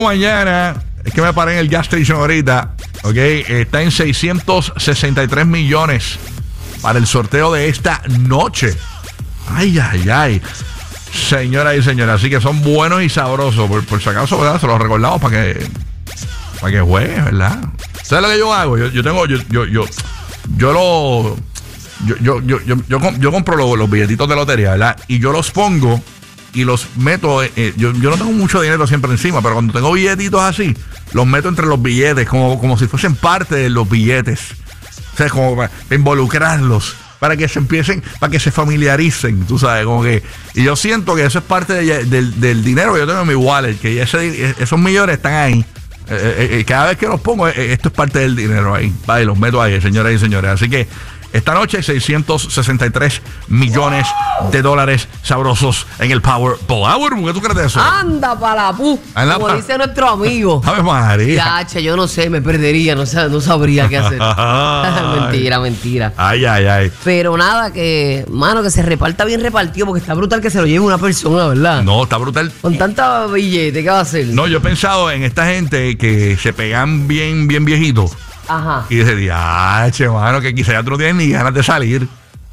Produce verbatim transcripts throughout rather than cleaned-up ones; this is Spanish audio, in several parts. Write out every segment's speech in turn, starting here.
Mañana, es que me paré en el gas station ahorita, ok, está en seiscientos sesenta y tres millones para el sorteo de esta noche. Ay, ay, ay. Señoras y señores, así que son buenos y sabrosos. Por, por si acaso, ¿verdad? Se los recordamos para que para que juegue, ¿verdad? ¿Sabes lo que yo hago? Yo, yo tengo, yo, yo, yo, yo lo yo, yo, yo, yo, yo, yo compro los, los billetitos de lotería, ¿verdad? Y yo los pongo y los meto, eh, yo, yo no tengo mucho dinero siempre encima, pero cuando tengo billetitos así, los meto entre los billetes, como, como si fuesen parte de los billetes. O sea, como para involucrarlos, para que se empiecen, para que se familiaricen, tú sabes, como que, y yo siento que eso es parte de, del, del dinero que yo tengo en mi wallet, que ese, esos millones están ahí. Eh, eh, cada vez que los pongo, eh, esto es parte del dinero ahí, vale, los meto ahí, señoras y señores. Así que esta noche seiscientos sesenta y tres millones de dólares sabrosos en el Powerball. Ah, bueno, ¿qué tú crees de eso? Anda para la pu, Anda como pa- dice nuestro amigo. ¡Ave María! Ya, che, yo no sé, me perdería, no, sab- no sabría qué hacer. mentira, mentira. Ay, ay, ay. Pero nada, que, mano, que se reparta bien repartido, porque está brutal que se lo lleve una persona, ¿verdad? No, está brutal. Con tanta billete, ¿qué va a hacer? No, yo he pensado en esta gente que se pegan bien, bien viejitos. Ajá. Y dice, ah, che, mano, que quizá ya tú no tienes ni ganas de salir.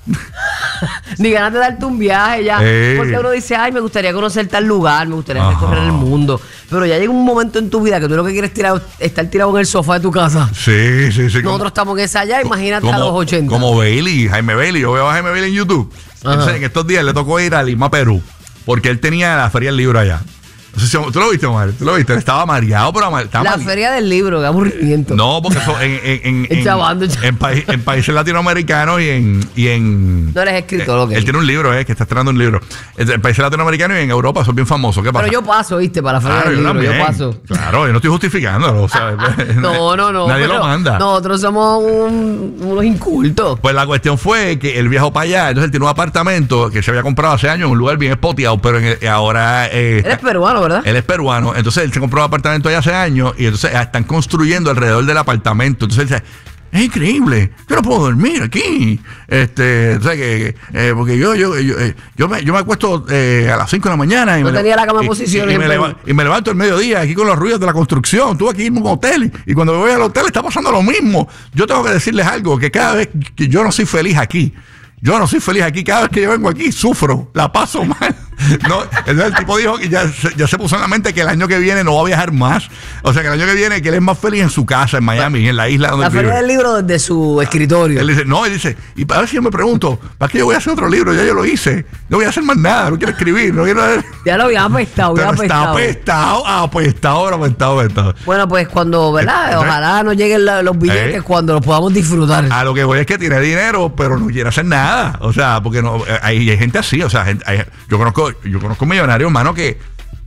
Ni ganas de darte un viaje ya. Ey. Porque uno dice, ay, me gustaría conocer tal lugar, me gustaría Ajá. recorrer el mundo. Pero ya llega un momento en tu vida que tú lo que quieres tirar, estar tirado en el sofá de tu casa. Sí, sí, sí. Nosotros estamos en esa allá, imagínate como, a los ochenta. Como Bailey, Jaime Bailey. Yo veo a Jaime Bailey en YouTube. Ajá. Entonces, en estos días le tocó ir a Lima, Perú, porque él tenía la feria del libro allá. No sé si, ¿tú lo viste, Omar? ¿Tú lo viste? Él estaba mareado, pero ama- estaba La mare- feria del libro, qué aburrimiento. No, porque eso en, en, en, en, Chavando, en, chavando. paí- en países latinoamericanos y en... Y en No eres escritor, eh, ok. Él tiene un libro, eh, que está estrenando un libro. En en países latinoamericanos y en Europa son bien famosos. ¿Qué pasa? Pero yo paso, ¿viste? Para la feria Claro, del yo libro, yo también. paso. Claro, yo no estoy justificándolo. O sea, No, no, no. Nadie pero lo manda. Nosotros somos un- unos incultos. Pues la cuestión fue que él viajó para allá. Entonces él tiene un apartamento que se había comprado hace años en un lugar bien espoteado, pero en el- ahora... eh, Eres peruano, ¿verdad? Él es peruano, entonces él se compró un apartamento allá hace años y entonces ah, están construyendo alrededor del apartamento. Entonces él dice, es increíble, yo no puedo dormir aquí. Este, o sea que, eh, porque yo, yo, yo, eh, yo, me, yo me acuesto eh, a las cinco de la mañana y, No me, tenía la cama en y- posiciones y, y en me Perú. leva- y me levanto al mediodía aquí con los ruidos de la construcción. Tuve que irme a un hotel y cuando me voy al hotel está pasando lo mismo. Yo tengo que decirles algo, que cada vez que yo no soy feliz aquí, yo no soy feliz aquí. Cada vez que yo vengo aquí, sufro, la paso mal. No, entonces el tipo dijo que ya se, ya se puso en la mente que el año que viene no va a viajar más. O sea, que el año que viene que él es más feliz en su casa, en Miami, en la isla donde La él feria vive. del libro desde su escritorio. Él dice, no, él dice, y a ver si yo me pregunto, ¿para qué yo voy a hacer otro libro? Ya yo lo hice. No voy a hacer más nada, no quiero escribir, no quiero... Ya lo había apestado, había Pero está apestado. apestado, apestado, apestado, apestado. Bueno, pues cuando, ¿verdad? Entonces- Ojalá nos lleguen la- los billetes ¿Eh? cuando los podamos disfrutar. A lo que voy es que tiene dinero, pero no quiere hacer nada. O sea, porque no, hay, hay gente así, o sea, gente- hay- yo conozco, yo conozco millonarios, hermano, que,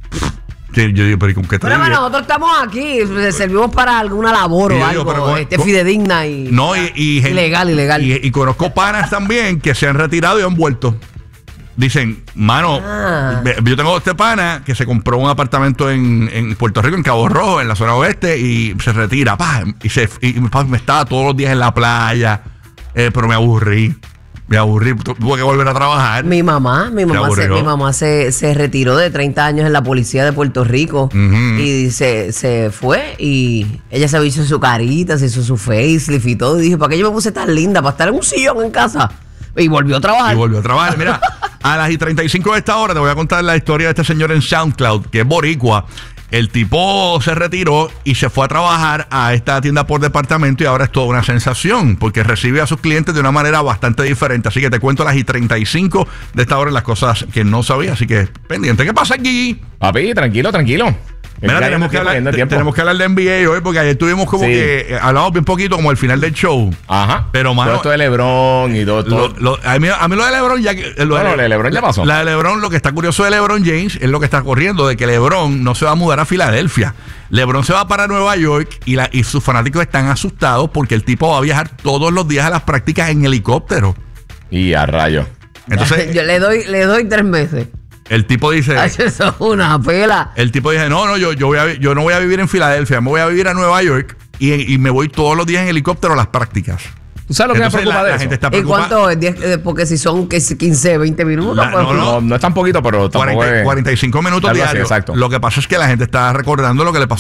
que yo digo, pero ¿y con qué te Pero bueno, digo? nosotros estamos aquí, servimos para alguna labor Y o yo algo digo, pero con- este, con- fidedigna y No, y, y gente- ilegal, ilegal. Y, y conozco panas también que se han retirado y han vuelto. Dicen, mano, Ah. ve- yo tengo este pana que se compró un apartamento en, en Puerto Rico, en Cabo Rojo, en la zona oeste, y se retira, pa, y, se, y pa, me estaba todos los días en la playa, eh, pero me aburrí, me aburrí, tu- tuve que volver a trabajar. Mi mamá, mi mamá, se, aburrió. mi mamá se, se retiró de treinta años en la policía de Puerto Rico Ujú. y se, se fue y ella se hizo su carita, se hizo su facelift y todo y dije, ¿para qué yo me puse tan linda? ¿Para estar en un sillón en casa? Y volvió a trabajar. Y volvió a trabajar. Mira, a las y treinta y cinco de esta hora te voy a contar la historia de este señor en SoundCloud, que es boricua. El tipo se retiró y se fue a trabajar a esta tienda por departamento y ahora es toda una sensación porque recibe a sus clientes de una manera bastante diferente. Así que te cuento a las y treinta y cinco de esta hora las cosas que no sabía. Así que pendiente. ¿Qué pasa aquí? Papi, tranquilo, tranquilo. Mira, Ya tenemos que, tiempo, hablar, ya te- tiempo. tenemos que hablar de N B A hoy porque ayer tuvimos como Sí. que eh, hablamos bien poquito como al final del show. Ajá. Pero, mano, todo esto de LeBron y todo. todo. Lo- lo- a, mí, a mí lo de LeBron ya que- lo No, no, lo de LeBron ya pasó. La de LeBron, lo que está curioso de LeBron James es lo que está corriendo de que LeBron no se va a mudar a Filadelfia. LeBron se va para Nueva York y, la, y sus fanáticos están asustados porque el tipo va a viajar todos los días a las prácticas en helicóptero. Y a rayo. Entonces, yo le doy, le doy tres meses. el tipo dice, Ay, eso es una pela. el tipo dice, no, no, yo, yo, voy a, yo no voy a vivir en Filadelfia, me voy a vivir a Nueva York y, y me voy todos los días en helicóptero a las prácticas. ¿Tú sabes lo que me Entonces, preocupa la, de la eso? gente está ¿Y preocupada. cuánto es? diez, eh, porque si son que si quince, veinte minutos. La- pues, no, no. No, no es tan poquito, pero tampoco cuarenta, es- cuarenta y cinco minutos algo así, diarios. exacto. Lo que pasa es que la gente está recordando lo que le pasó